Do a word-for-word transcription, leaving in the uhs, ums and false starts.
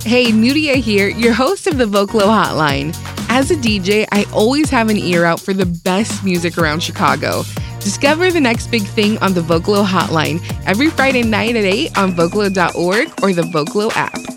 Hey, Nudia here, your host of the Vocalo Hotline. As a D J, I always have an ear out for the best music around Chicago. Discover the next big thing on the Vocalo Hotline every Friday night at eight on vocalo dot org or the Vocalo app.